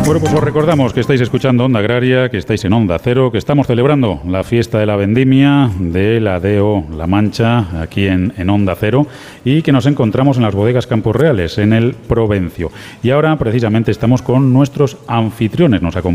Bueno, pues os recordamos que estáis escuchando Onda Agraria, que estáis en Onda Cero, que estamos celebrando la fiesta de la vendimia de la DO La Mancha aquí en Onda Cero y que nos encontramos en las bodegas Campos Reales, en el Provencio. Y ahora precisamente estamos con nuestros anfitriones. Nos acompañan